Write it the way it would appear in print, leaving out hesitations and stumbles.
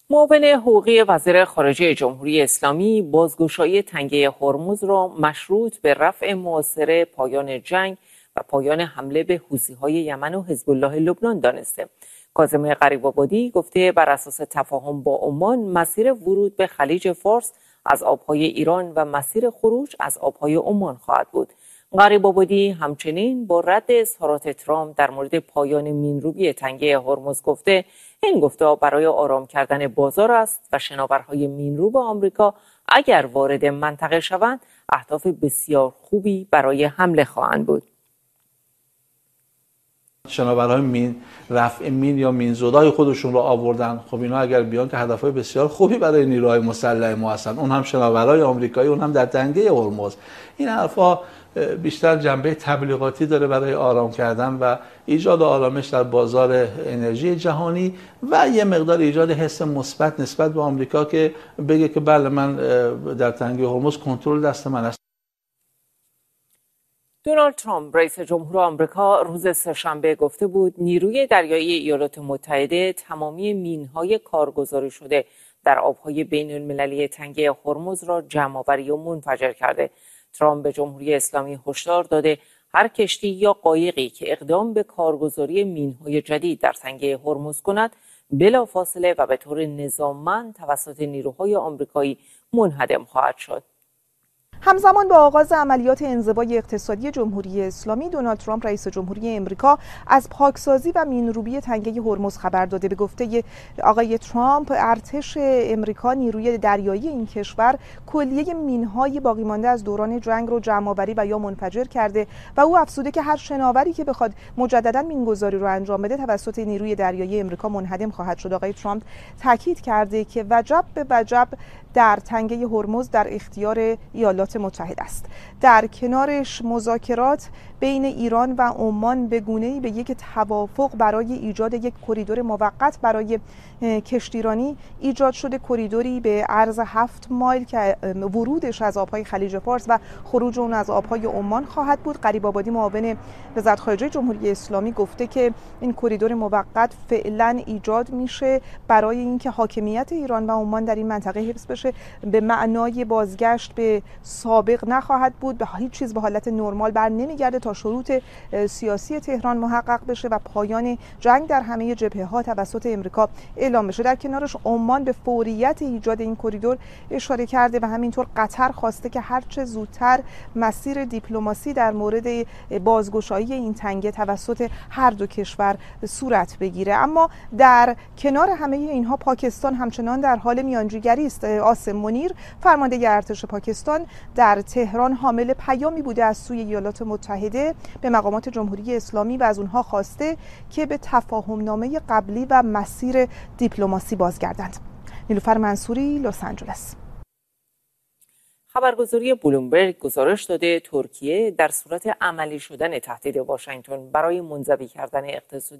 معاون حقوقی وزیر خارجه جمهوری اسلامی بازگشایی تنگه هرمز را مشروط به رفع محاصره، پایان جنگ و پایان حمله به حوثی‌های یمن و حزب الله لبنان دانسته. کاظم غریب‌آبادی گفته بر اساس تفاهم با عمان مسیر ورود به خلیج فارس از آبهای ایران و مسیر خروج از آبهای عمان خواهد بود. غریب‌آبادی همچنین با رد اظهارات ترامپ در مورد پایان مینروبی تنگه هرمز گفته این گفته برای آرام کردن بازار است و شناورهای مینروب آمریکا اگر وارد منطقه شوند اهداف بسیار خوبی برای حمله خواهند بود. شناورهای رفع مین یا مینزدای خودشون رو آوردن. خب اینا اگر بیان که هدفهای بسیار خوبی برای نیروهای مسلح ما هستن، اون هم شناورهای آمریکایی، اون هم در تنگه هرمز. این حرفا بیشتر جنبه تبلیغاتی داره برای آرام کردن و ایجاد آرامش در بازار انرژی جهانی و یه مقدار ایجاد حس مثبت نسبت به آمریکا که بگه که بله من در تنگه هرمز کنترل دست من است. دونالد ترامپ رئیس جمهور آمریکا روز سه‌شنبه گفته بود نیروی دریایی ایالات متحده تمامی مین‌های کارگزاری شده در آبهای بین المللی تنگه هرمز را جمع‌آوری و منفجر کرده. ترامپ به جمهوری اسلامی هشدار داده هر کشتی یا قایقی که اقدام به کارگزاری مین‌های جدید در تنگه هرمز کند بلافاصله و به طور نظاممند توسط نیروهای آمریکایی منهدم خواهد شد. همزمان با آغاز عملیات انزوای اقتصادی جمهوری اسلامی، دونالد ترامپ رئیس جمهوری امریکا از پاکسازی و مینروبی تنگه هرمز خبر داده. به گفته آقای ترامپ، ارتش امریکا نیروی دریایی این کشور کلیه مین‌های باقی مانده از دوران جنگ رو جمع‌آوری و یا منفجر کرده و او افزوده که هر شناوری که بخواد مجددا مینگذاری رو انجام بده توسط نیروی دریایی امریکا منهدم خواهد شد. آقای ترامپ تاکید کرده که وجب به وجب در تنگه هرمز در اختیار ایالات متحده است. در کنارش مذاکرات بین ایران و عمان به گونه‌ای به یک توافق برای ایجاد یک کریدور موقت برای کشتیرانی ایجاد شده. کریدوری به عرض 7 مایل که ورودش از آبهای خلیج فارس و خروج اون از آبهای عمان خواهد بود. غریب‌آبادی معاون وزارت خارجه جمهوری اسلامی گفته که این کریدور موقت فعلا ایجاد میشه برای اینکه حاکمیت ایران و عمان در این منطقه حفظ بشه. به معنای بازگشت به سابق نخواهد بود، به هیچ چیز به حالت نرمال بر نمیگرده تا شروط سیاسی تهران محقق بشه و پایان جنگ در همه جبهه‌ها توسط امریکا اعلام بشه. در کنارش عمان به فوریت ایجاد این کریدور اشاره کرده و همینطور قطر خواسته که هرچه زودتر مسیر دیپلماسی در مورد بازگشایی این تنگه توسط هر دو کشور صورت بگیره. اما در کنار همه اینها پاکستان همچنان در حال میانجیگری است. آسم منیر فرمانده ارتش پاکستان در تهران حامل پیامی بوده از سوی ایالات متحده به مقامات جمهوری اسلامی و از اونها خواسته که به تفاهم نامه قبلی و مسیر دیپلماسی بازگردند. نیلوفر منصوری، لس آنجلس. خبرگزاری بلومبرگ گزارش داده ترکیه در صورت عملی شدن تهدید واشنگتن برای منزوی کردن اقتصادی